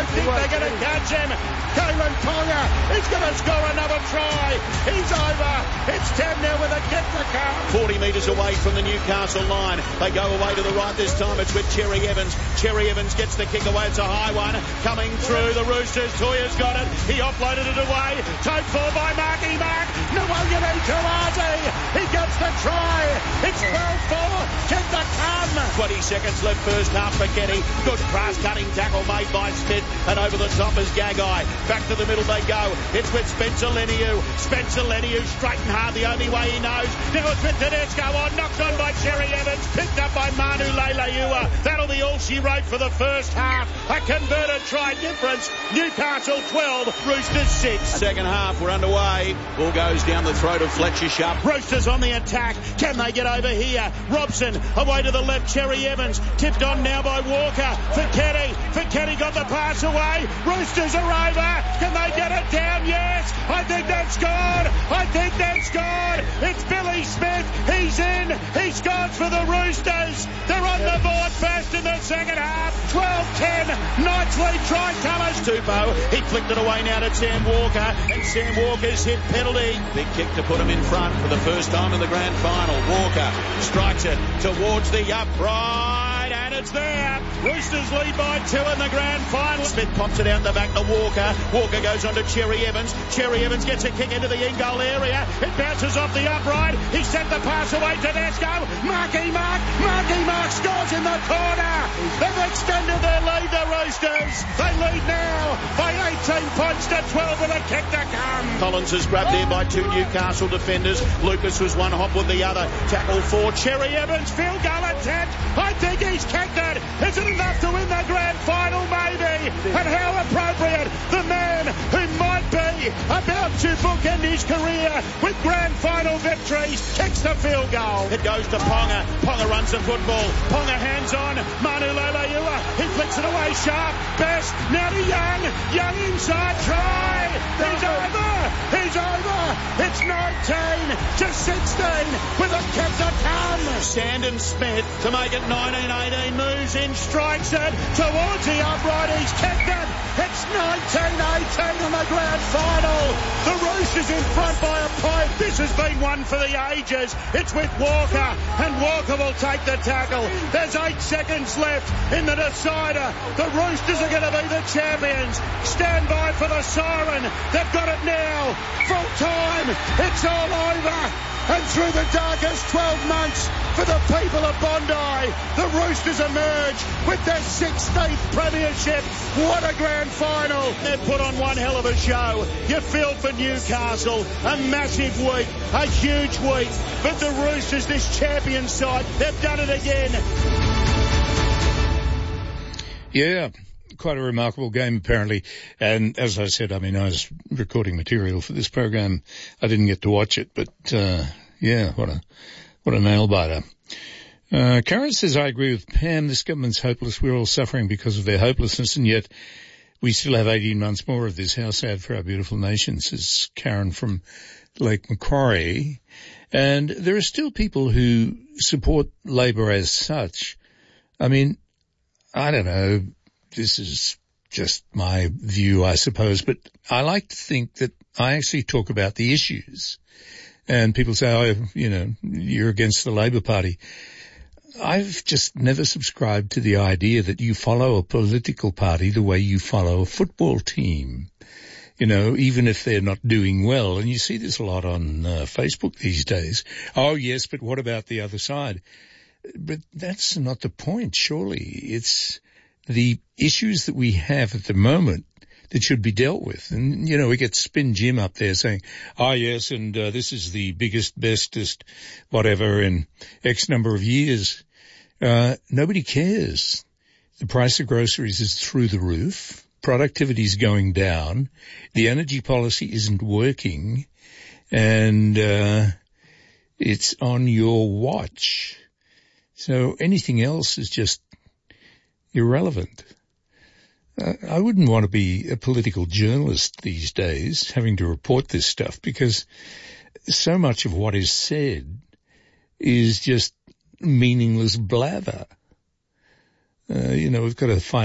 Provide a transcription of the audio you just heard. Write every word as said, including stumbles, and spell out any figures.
think they're going to catch him. Kalen Ponga is going to score another try. He's over. It's ten now with a kick to come. forty metres away from the Newcastle line. They go away to the right this time. It's with Cherry Evans. Cherry Evans gets the kick away. It's a high one. Coming through the Roosters. Toya's got it. He offloaded it away. Towed for by Marky Mark. Nwangani Tawati. He gets the try. It's twelve four. Kick to come. twenty seconds left first half for Kenny. Good cross-cutting tackle made by Smith. And over the top is Gagai. Back to the middle they go. It's with Spencer Leniu. Spencer Leniu straight and hard, the only way he knows. Now it's with Tedesco on. Knocked on by Cherry Evans. Picked up by Manu Leilua. That'll be all she wrote for the first half. A converted try difference. Newcastle twelve, Roosters six. Second half, we're underway. Ball goes down the throat of Fletcher Sharp. Roosters on the attack. Can they get over here? Robson away to the left. Cherry Evans tipped on now by Walker. For Kenny. For Kenny got the pass away. Roosters are over. Can they get it down? Yes. I think that's good. I think that's good. It's Billy Smith. He's in. He scored for the Roosters. They're on the board first in the second half. twelve ten. Knights lead try comers. Tupou. He flicked it away now to Sam Walker. And Sam Walker's hit penalty. Big kick to put him in front for the first time in the grand final. Walker strikes it towards the upright. And it's there. Roosters lead by two in the grand final. Smith pops it out the back to Walker. Walker goes on to Cherry Evans. Cherry Evans gets a kick into the in goal area. It bounces off the upright. He sent the pass away to Tedesco. Marky Mark. Marky Mark scores in the corner. They've extended their lead, the Roosters. They lead now by eighteen points to twelve with a kick to come. Collins is grabbed there by two Newcastle defenders. Lucas was one hop with the other. Tackle for Cherry Evans. Field goal attempt. I think he's kicked it. Is it enough to win the grand final? Maybe. And how appropriate. The man who might be about to bookend his career with grand final victories kicks the field goal. It goes to Ponga. Ponga runs the football. Ponga hands on. Manu Leilua. He flicks it away sharp. Best. Now to Young. Young inside. Try. He's over. He's over. It's nineteen to sixteen with a kick to come. Sandon Smith to make it nineteen eighteen. Moves in. Strikes it towards the upright. He's kicked it. It's nineteen eighteen in the grand final. The Roosters in front by a point. This has been one for the ages. It's with Walker, and Walker will take the tackle. There's eight seconds left in the decider. The Roosters are going to be the champions. Stand by for the siren. They've got it now. Full time. It's all over. And through the darkest twelve months for the people of Bondi, the Roosters emerge with their sixteenth premiership. What a grand final. They've put on one hell of a show. You feel for Newcastle. A massive week. A huge week. But the Roosters, this champion side, they've done it again. Yeah. Quite a remarkable game, apparently. And as I said, I mean, I was recording material for this program. I didn't get to watch it, but, uh, yeah, what a, what a nail biter. Uh, Karen says, I agree with Pam. This government's hopeless. We're all suffering because of their hopelessness, and yet we still have eighteen months more of this. How sad for our beautiful nation, says Karen from Lake Macquarie. And there are still people who support Labor as such. I mean, I don't know. This is just my view, I suppose, but I like to think that I actually talk about the issues. And people say, oh, you know, you're against the Labor Party. I've just never subscribed to the idea that you follow a political party the way you follow a football team. You know, even if they're not doing well. And you see this a lot on uh, Facebook these days. Oh, yes, but what about the other side? But that's not the point, surely. It's the issues that we have at the moment that should be dealt with. And, you know, we get Spin Jim up there saying, oh, yes, and uh, this is the biggest, bestest, whatever in X number of years. Uh, nobody cares. The price of groceries is through the roof. Productivity is going down. The energy policy isn't working. And uh, it's on your watch. So anything else is just irrelevant. Uh, I wouldn't want to be a political journalist these days, having to report this stuff, because so much of what is said is just meaningless blather. Uh, you know, we've got to find